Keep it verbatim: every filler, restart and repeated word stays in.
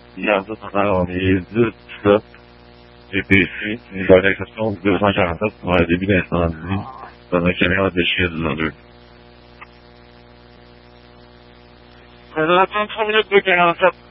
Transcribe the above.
Hier, on est dix sept G P C, une exception deux cent quarante-sept pour un début d'incendie dans un camion à déchets du deux. Présentement, trois minutes de quarante-sept.